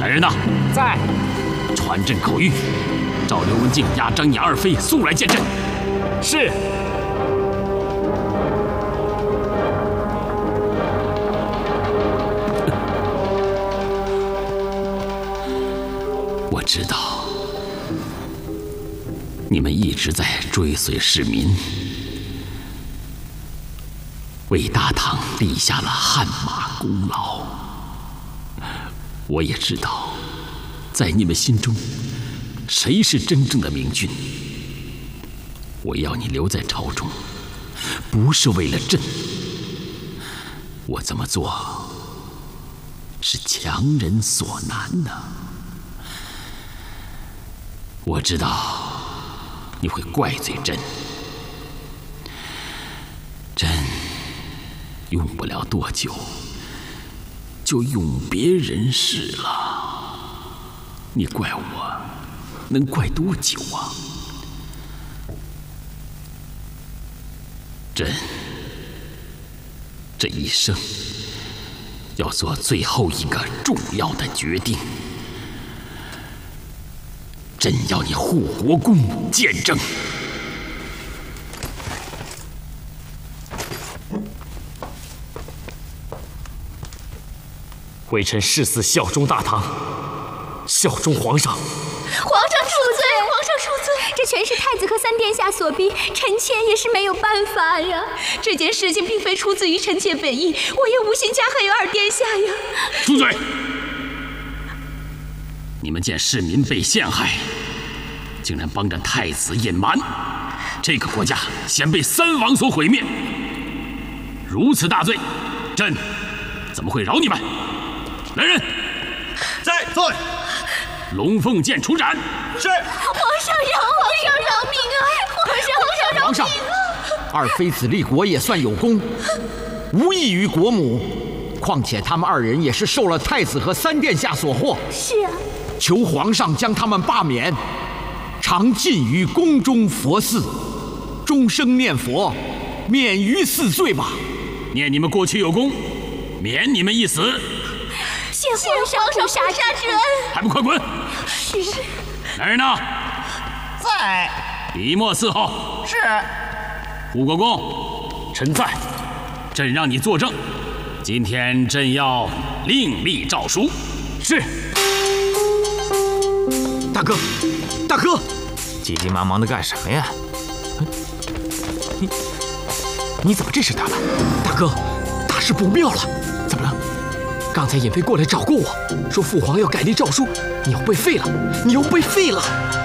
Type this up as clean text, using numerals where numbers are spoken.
人呢？ 在。 传朕口谕，召刘文静押张雅二妃速来见朕。 是。 我知道，你们一直在追随市民，为大唐立下了汗马功劳。我也知道，在你们心中，谁是真正的明君？我要你留在朝中，不是为了朕。我这么做，是强人所难呐。我知道你会怪罪朕，朕用不了多久就永别人世了。你怪我，能怪多久啊？朕这一生要做最后一个重要的决定。朕要你护国公见证。 微臣誓死效忠大唐，效忠皇上。 皇上恕罪，皇上恕罪，这全是太子和三殿下所逼，臣妾也是没有办法呀。这件事情并非出自于臣妾本意，我也无心加害于二殿下呀。 住嘴！你们见市民被陷害，竟然帮着太子隐瞒，这个国家先被三王所毁灭。如此大罪，朕怎么会饶你们？来人， 在。 龙凤剑处斩。 是。 皇上饶命啊！ 皇上，二妃子立国也算有功，无益于国母。况且他们二人也是受了太子和三殿下所惑。 是啊。 求皇上将他们罢免，常禁于宫中佛寺，终生念佛，免于死罪吧。 念你们过去有功，免你们一死。 谢皇上不杀之恩， 还不快滚！ 是。 来人呐！ 在。 笔墨伺候。 是。 护国公， 臣在。 朕让你作证，今天朕要另立诏书。 是。 大哥， 急急忙忙的干什么呀？你怎么这时打扮？ 大哥，大事不妙了！ 怎么了？刚才尹妃过来找过我，说父皇要改立诏书，你要被废了。